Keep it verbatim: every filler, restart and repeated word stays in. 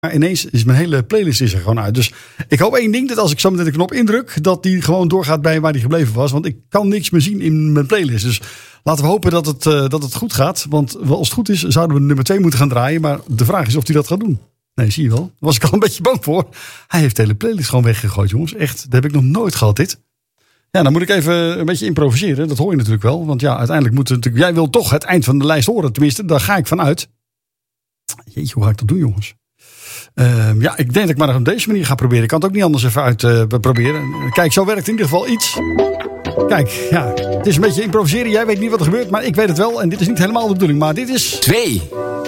Maar ineens is mijn hele playlist is er gewoon uit. Dus ik hoop één ding, dat als ik zo meteen de knop indruk, dat die gewoon doorgaat bij waar die gebleven was. Want ik kan niks meer zien in mijn playlist. Dus laten we hopen dat het, uh, dat het goed gaat. Want als het goed is, zouden we nummer twee moeten gaan draaien. Maar de vraag is of hij dat gaat doen. Nee, zie je wel. Daar was ik al een beetje bang voor. Hij heeft de hele playlist gewoon weggegooid, jongens. Echt, dat heb ik nog nooit gehad, dit. Ja, dan moet ik even een beetje improviseren. Dat hoor je natuurlijk wel. Want ja, uiteindelijk moet het natuurlijk... Jij wil toch het eind van de lijst horen. Tenminste, daar ga ik van uit. Jeetje, hoe ga ik dat doen, jongens? Uh, ja, ik denk dat ik maar op deze manier ga proberen. Ik kan het ook niet anders even uit uh, proberen. Kijk, zo werkt in ieder geval iets. Kijk, ja, het is een beetje improviseren. Jij weet niet wat er gebeurt, maar ik weet het wel. En dit is niet helemaal de bedoeling. Maar dit is... Twee.